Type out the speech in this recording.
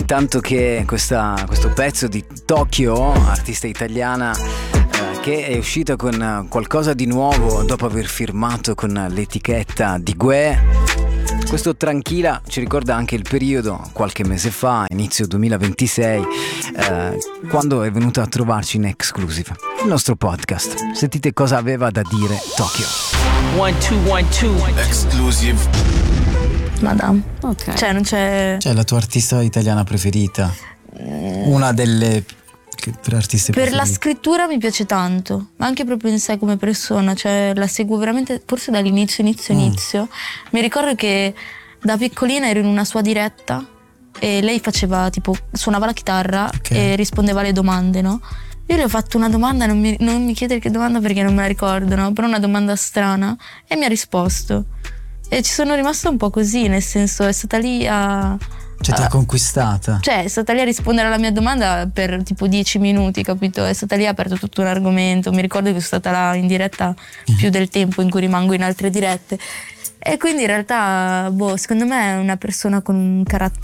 intanto che questo pezzo di Tokyo, artista italiana, che è uscita con qualcosa di nuovo dopo aver firmato con l'etichetta di Gue. Questo Tranquilla ci ricorda anche il periodo, qualche mese fa, inizio 2026, quando è venuta a trovarci in exclusive il nostro podcast. Sentite cosa aveva da dire Tokyo. 1 2 1 2 Exclusive. Madame. Ok. Cioè non c'è... Cioè, la tua artista italiana preferita? Una delle artiste Per preferite? la scrittura mi piace tanto, ma anche proprio in sé come persona, cioè la seguo veramente forse dall'inizio. Mi ricordo che da piccolina ero in una sua diretta e lei faceva tipo, suonava la chitarra e rispondeva alle domande, no? Io le ho fatto una domanda, non mi chiedere che domanda perché non me la ricordo, no? Però una domanda strana, e mi ha risposto. E ci sono rimasta un po' così, nel senso è stata lì a... Cioè ti ha conquistata? Cioè è stata lì a rispondere alla mia domanda per tipo 10 minuti, capito? È stata lì, ha aperto tutto un argomento. Mi ricordo che sono stata là in diretta più del tempo in cui rimango in altre dirette. E quindi in realtà, secondo me è una persona con un carattere